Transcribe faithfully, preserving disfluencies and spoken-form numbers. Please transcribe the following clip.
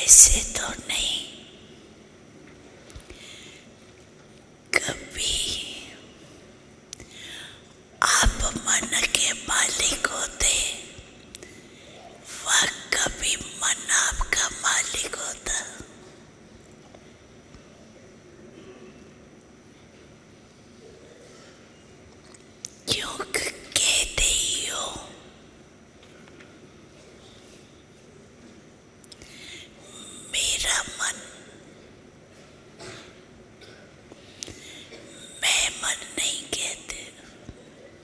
ऐसे तो नहीं। कभी आप मन के मालिक होते